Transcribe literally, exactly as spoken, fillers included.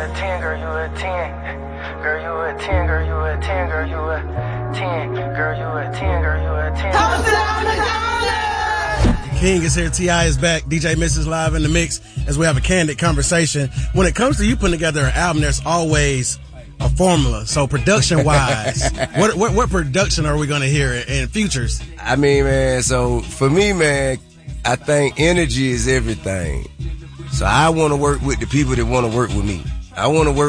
ten, girl, you a ten. Girl, you a ten, girl, you a ten, girl, you a ten. Girl, you a ten, girl, you a ten. King is here, T I is back, D J Missus live in the mix as we have a candid conversation. When it comes to you putting together an album, there's always a formula. So production-wise, what, what what production are we going to hear in futures? I mean, man, so for me, man, I think energy is everything. So I want to work with the people that want to work with me. I want to work